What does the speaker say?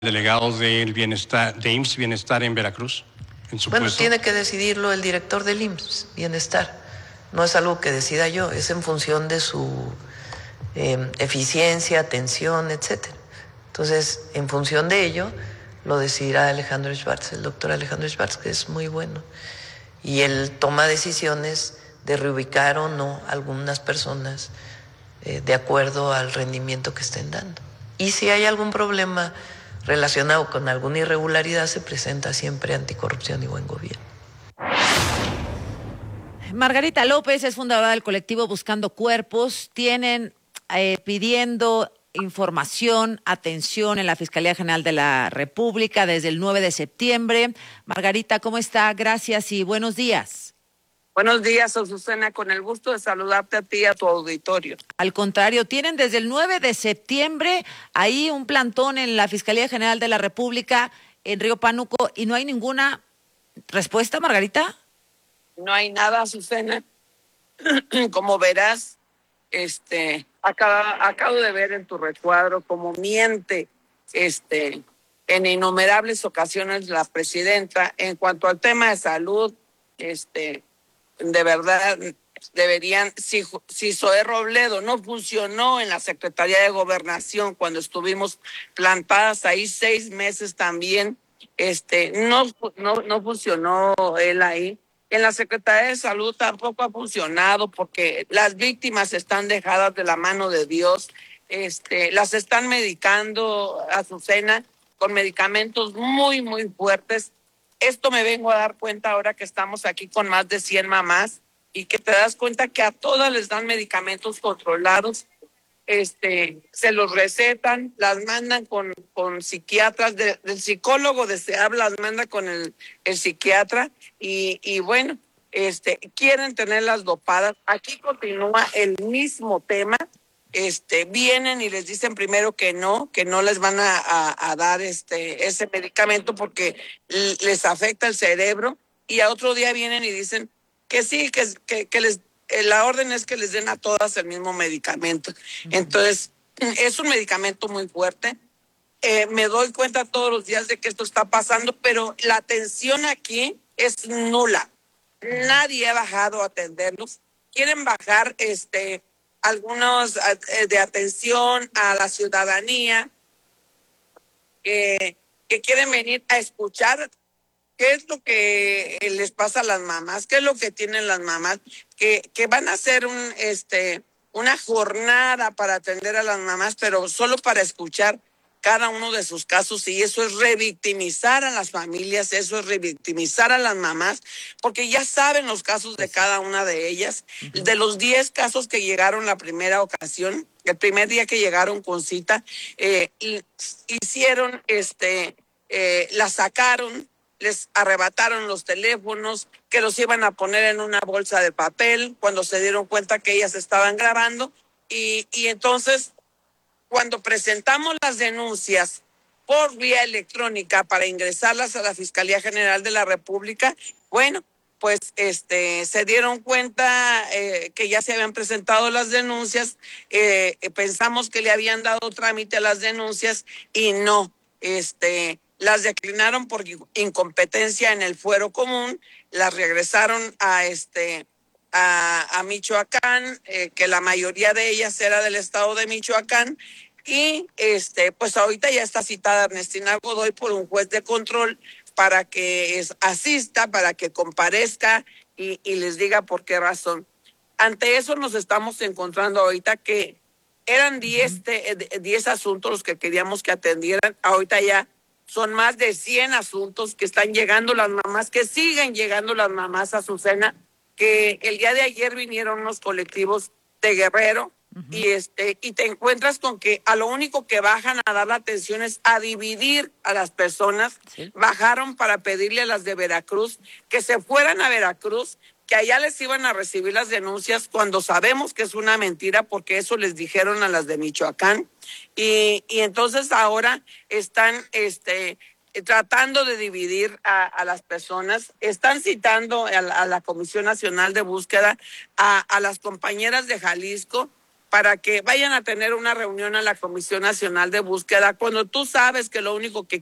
Delegado del bienestar, de IMSS Bienestar en Veracruz, en su Bueno, puesto. Tiene que decidirlo el director del IMSS Bienestar. No es algo que decida yo, es en función de su eficiencia, atención, etcétera. Entonces, en función de ello, lo decidirá Alejandro Schwartz, el doctor Alejandro Schwartz, que es muy bueno. Y él toma decisiones de reubicar o no algunas personas de acuerdo al rendimiento que estén dando. Y si hay algún problema relacionado con alguna irregularidad, se presenta siempre Anticorrupción y Buen Gobierno. Margarita López es fundadora del colectivo Buscando Cuerpos. Tienen pidiendo información, atención en la Fiscalía General de la República desde el 9 de septiembre. Margarita, ¿cómo está? Gracias y buenos días. Buenos días, Azucena, con el gusto de saludarte a ti y a tu auditorio. Al contrario, tienen desde el 9 de septiembre ahí un plantón en la Fiscalía General de la República en Río Pánuco y no hay ninguna respuesta, Margarita. No hay nada, Azucena. Como verás, acabo de ver en tu recuadro cómo miente en innumerables ocasiones la presidenta en cuanto al tema de salud. De verdad deberían, si Zoé Robledo no funcionó en la Secretaría de Gobernación cuando estuvimos plantadas ahí 6 meses también, no funcionó él ahí. En la Secretaría de Salud tampoco ha funcionado porque las víctimas están dejadas de la mano de Dios. Las están medicando, Azucena, con medicamentos muy, muy fuertes. Esto me vengo a dar cuenta ahora que estamos aquí con más de 100 mamás y que te das cuenta que a todas les dan medicamentos controlados. Se los recetan, las mandan con psiquiatras, del psicólogo deseable las manda con el psiquiatra y bueno, quieren tenerlas dopadas. Aquí continúa el mismo tema. Vienen y les dicen primero que no les van a dar ese medicamento porque les afecta el cerebro, y a otro día vienen y dicen que sí, que les la orden es que les den a todas el mismo medicamento. Entonces, es un medicamento muy fuerte. Me doy cuenta todos los días de que esto está pasando, pero la atención aquí es nula. Nadie ha bajado a atenderlos. Quieren bajar algunos de atención a la ciudadanía, que quieren venir a escuchar qué es lo que les pasa a las mamás, qué es lo que tienen las mamás, que van a hacer una jornada para atender a las mamás, pero solo para escuchar cada uno de sus casos, y eso es revictimizar a las familias, eso es revictimizar a las mamás, porque ya saben los casos de cada una de ellas. De los 10 casos que llegaron la primera ocasión, el primer día que llegaron con cita, hicieron, la sacaron, les arrebataron los teléfonos, que los iban a poner en una bolsa de papel cuando se dieron cuenta que ellas estaban grabando, y entonces cuando presentamos las denuncias por vía electrónica para ingresarlas a la Fiscalía General de la República, bueno, pues se dieron cuenta que ya se habían presentado las denuncias, pensamos que le habían dado trámite a las denuncias y no, las declinaron por incompetencia en el fuero común, las regresaron a Michoacán, que la mayoría de ellas era del estado de Michoacán, y pues ahorita ya está citada Ernestina Godoy por un juez de control para que asista, para que comparezca y les diga por qué razón. Ante eso nos estamos encontrando ahorita que eran 10 asuntos los que queríamos que atendieran, ahorita ya son más de 100 asuntos que están llegando las mamás, que siguen llegando las mamás, Azucena, que el día de ayer vinieron unos colectivos de Guerrero, y te encuentras con que a lo único que bajan a dar la atención es a dividir a las personas. ¿Sí? Bajaron para pedirle a las de Veracruz que se fueran a Veracruz, que allá les iban a recibir las denuncias, cuando sabemos que es una mentira, porque eso les dijeron a las de Michoacán, y entonces ahora están tratando de dividir a las personas. Están citando a la Comisión Nacional de Búsqueda, a las compañeras de Jalisco, para que vayan a tener una reunión a la Comisión Nacional de Búsqueda cuando tú sabes que lo único que